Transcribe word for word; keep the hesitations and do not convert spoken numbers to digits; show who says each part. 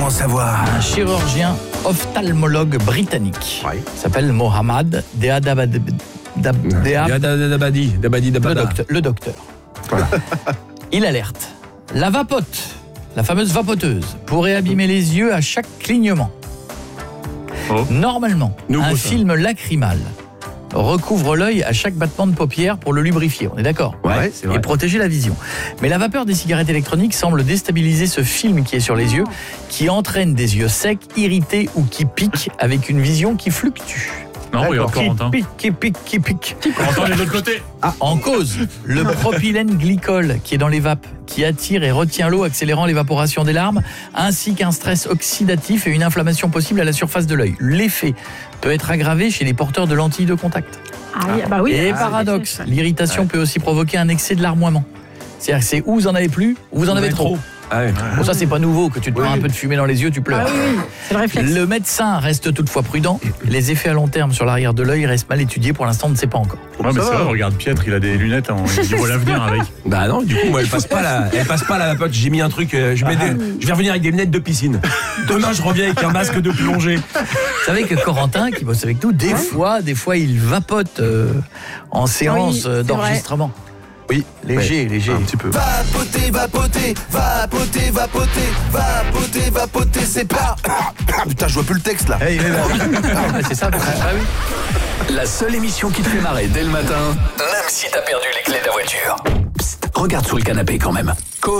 Speaker 1: en savoir.
Speaker 2: Un chirurgien ophtalmologue britannique
Speaker 1: Oui.
Speaker 2: s'appelle Mohammad Deadabadi.
Speaker 3: Dabadi, Dabadi,
Speaker 2: Le,
Speaker 3: Dabada.
Speaker 2: docteur- le docteur.
Speaker 3: Voilà.
Speaker 2: Il alerte. La vapote, la fameuse vapoteuse, pourrait abîmer les yeux à chaque clignement.
Speaker 4: Oh.
Speaker 2: Normalement,
Speaker 3: Nouveau,
Speaker 2: un
Speaker 3: ça.
Speaker 2: film lacrymal recouvre l'œil à chaque battement de paupière pour le lubrifier, on est d'accord ?
Speaker 1: Ouais, c'est vrai.
Speaker 2: Et protéger la vision. Mais la vapeur des cigarettes électroniques semble déstabiliser ce film qui est sur les yeux, qui entraîne des yeux secs, irrités ou qui piquent avec une vision qui fluctue.
Speaker 4: Non, regarde
Speaker 2: Qui
Speaker 4: Corentin.
Speaker 2: pique, qui pique, qui pique.
Speaker 4: Corentin, il est de l'autre côté.
Speaker 2: En cause, le propylène glycol qui est dans les vapes, qui attire et retient l'eau, accélérant l'évaporation des larmes, ainsi qu'un stress oxydatif et une inflammation possible à la surface de l'œil. L'effet peut être aggravé chez les porteurs de lentilles de contact.
Speaker 5: Ah oui, bah oui.
Speaker 2: Et
Speaker 5: Ah,
Speaker 2: paradoxe,
Speaker 5: c'est-
Speaker 2: l'irritation peut aussi provoquer un excès de larmoiement. C'est-à-dire que c'est ou vous en avez plus, ou vous en avez trop.
Speaker 3: Ah ouais.
Speaker 2: Bon, ça, c'est pas nouveau, que tu te prends
Speaker 3: Oui.
Speaker 2: un peu de fumée dans les yeux, tu pleures.
Speaker 5: Ah oui, oui, c'est le réflexe.
Speaker 2: Le médecin reste toutefois prudent. Les effets à long terme sur l'arrière de l'œil restent mal étudiés. Pour l'instant, on ne sait pas encore.
Speaker 4: Ouais, mais
Speaker 1: Ça
Speaker 4: c'est
Speaker 1: va.
Speaker 4: vrai, regarde Pietre, il a des lunettes, hein, il voit l'avenir avec.
Speaker 3: Bah non, du coup, moi, elle passe pas la, elle passe pas la vapote. J'ai mis un truc, euh, je, mets des- je vais revenir avec des lunettes de piscine. Demain, je reviens avec un masque de plongée.
Speaker 2: Vous savez que Corentin, qui bosse avec nous, des fois, des fois, il vapote euh, en séance
Speaker 5: Oui,
Speaker 2: euh,
Speaker 5: c'est
Speaker 2: d'enregistrement. Oui, léger, léger.
Speaker 1: Un petit peu.
Speaker 6: Vapoter, vapoter, vapoter, vapoter, vapoter, vapoter, c'est pas... Putain, je vois plus le texte là.
Speaker 2: Hey, mais bah, c'est ça. Ah oui.
Speaker 1: La seule émission qui te fait marrer dès le matin, même si t'as perdu les clés de la voiture. Psst, regarde sous le canapé quand même.